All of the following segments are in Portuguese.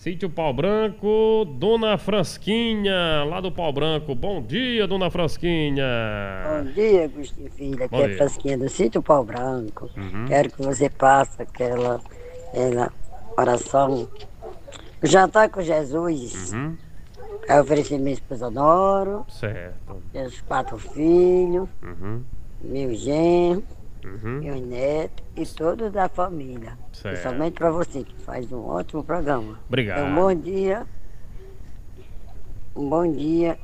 Sítio Pau Branco, Dona Frasquinha, lá do Pau Branco. Bom dia, Dona Frasquinha. Bom dia, Agostinho Filho. Aqui Bom é dia. Frasquinha do Sítio Pau Branco. Uhum, Quero que você faça aquela oração. O jantar com Jesus. uhum, Aí eu ofereci minha esposa Noro, certo. meus 4 filhos, Uhum, meu genro, uhum, meus netos e todos da família. Principalmente certo. para você, que faz um ótimo programa. Então, Obrigado. um bom dia,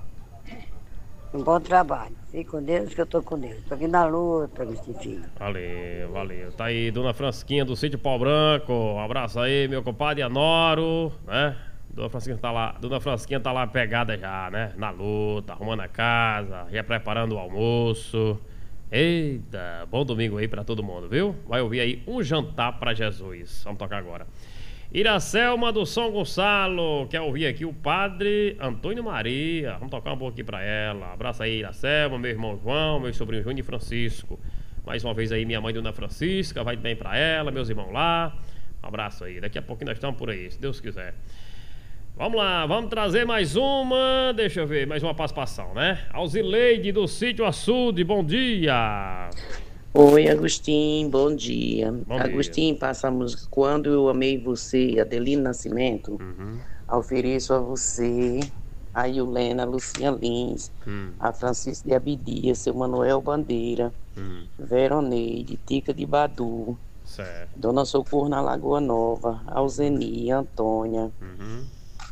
um bom trabalho. Fique com Deus, que eu tô com Deus. Tô aqui na luta, Agostinho Filho. Valeu, valeu. Tá aí, Dona Frasquinha do Sítio Pau Branco. Um abraço aí, meu compadre Anoro, né? Dona Frasquinha tá lá pegada já, né? Na luta, arrumando a casa, já preparando o almoço. Eita, bom domingo aí pra todo mundo, viu? Vai ouvir aí Um Jantar pra Jesus. Vamos tocar agora. Iracelma do São Gonçalo, quer ouvir aqui o padre Antônio Maria. Vamos tocar um pouco aqui pra ela. Abraço aí, Iracelma, meu irmão João, meu sobrinho Júnior e Francisco. Mais uma vez aí, minha mãe, Dona Francisca, vai bem pra ela, meus irmãos lá. Um abraço aí. Daqui a pouquinho nós estamos por aí, se Deus quiser. Vamos lá, vamos trazer mais uma. Deixa eu ver, mais uma participação, né? Alzileide do Sítio Açude, bom dia. Oi, Agostinho, bom dia. Bom dia. Agostinho, passa a música Quando Eu Amei Você, Adelino Nascimento. Uhum, Ofereço a você, a Yulena, a Lucia Lins, hum, a Francisco de Abidia, seu Manuel Bandeira, hum, Veroneide, Tica de Badu, certo. Dona Socorro na Lagoa Nova, Alzeni, Antônia, Uhum,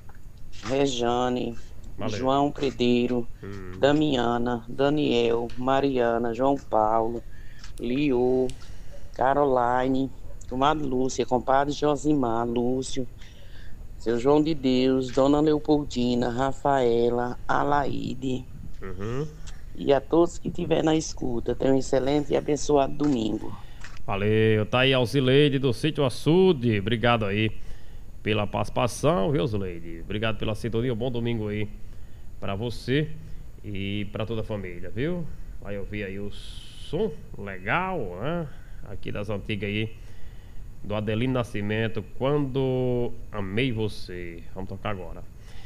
Rejane, valeu. João Predeiro, Hum, Damiana, Daniel, Mariana, João Paulo, Liô, Caroline, Comadre Lúcia, compadre Josimar, Lúcio, seu João de Deus, Dona Leopoldina, Rafaela, Alaide uhum. e a todos que estiver na escuta. Tenham um excelente e abençoado domingo. Valeu, tá aí Alzileide do Sítio Açude. Obrigado aí pela participação, viu, Alzileide? Obrigado pela sintonia. Bom domingo aí pra você e pra toda a família, viu? Vai ouvir aí o som legal, né? Aqui das antigas aí, do Adelino Nascimento, Quando Amei Você. Vamos tocar agora.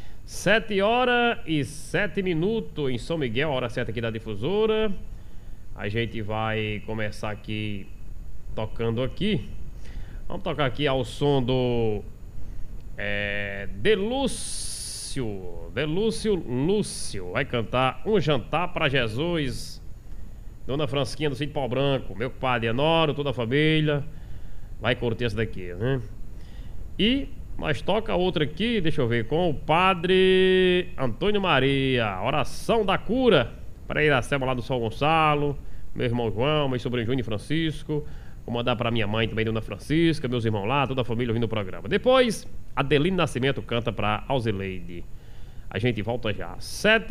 7h07 em São Miguel, a hora certa aqui da difusora. A gente vai começar aqui tocando aqui. Vamos tocar aqui ao som do Delúcio Lúcio. Vai cantar Um Jantar pra Jesus. Dona Francisquinha do Sítio Pau Branco, meu compadre Anoro, toda a família. Vai curtir essa daqui, né? E nós toca outra aqui, deixa eu ver, com o padre Antônio Maria, Oração da Cura, para Iracema lá do São Gonçalo, meu irmão João, meu sobrinho Júnior e Francisco. Vou mandar para minha mãe também, Dona Francisca, meus irmãos lá, toda a família ouvindo o programa. Depois, Adelino Nascimento canta para Alzileide. A gente volta já,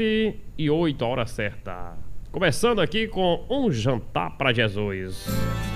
7h08, a hora certa. Começando aqui com Um Jantar para Jesus.